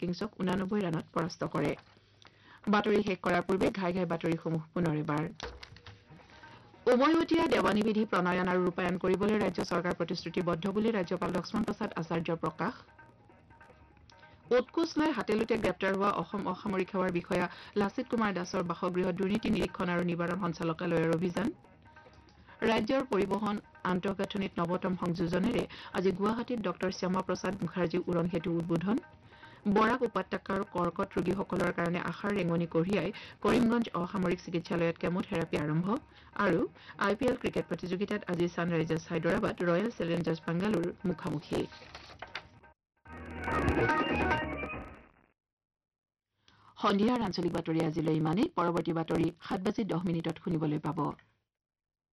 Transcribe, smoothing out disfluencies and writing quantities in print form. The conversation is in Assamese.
কিংছক 89 ৰানত পৰাস্ত কৰে বাতৰি শেষ কৰাৰ পূৰ্বে ঘাই ঘাই বাতৰিসমূহ পুনৰ এবাৰ উমৈহতীয়া দেৱানী বিধি প্ৰণয়ন আৰু ৰূপায়ণ কৰিবলৈ ৰাজ্য চৰকাৰ প্ৰতিশ্ৰুতিবদ্ধ বুলি ৰাজ্যপাল লক্ষ্মণ প্ৰসাদ আচাৰ্যৰ প্ৰকাশ উৎকোচ লৈ হাতেলোতে গ্ৰেপ্তাৰ হোৱা অসম অসামৰিক সেৱাৰ বিষয়া লাচিত কুমাৰ দাসৰ বাসগৃহত দুৰ্নীতি নিৰীক্ষণ আৰু নিবাৰণ সঞ্চালকালয়ৰ অভিযান ৰাজ্যৰ পৰিবহণ আন্তঃগাঁথনিত নৱতম সংযোজনেৰে আজি গুৱাহাটীত ডক্টৰ শ্যামা প্ৰসাদ মুখাৰ্জী উৰণ সেতু উদ্বোধন বৰাক উপত্যকাৰ কৰ্কট ৰোগীসকলৰ কাৰণে আশাৰ ৰেঙনি কঢ়িয়াই কৰিমগঞ্জ অসামৰিক চিকিৎসালয়ত কেমোথেৰাপি আৰম্ভ আৰু IPL ক্ৰিকেট প্ৰতিযোগিতাত আজি ছানৰাইজাৰ্ছ হায়দৰাবাদ ৰয়েল চেলেঞ্জাৰ্ছ বেংগালুৰুৰ মুখামুখি সন্ধিয়াৰ আঞ্চলিক বাতৰি আজিলৈ ইমানেই পৰৱৰ্তী বাতৰি 7:10 শুনিবলৈ পাব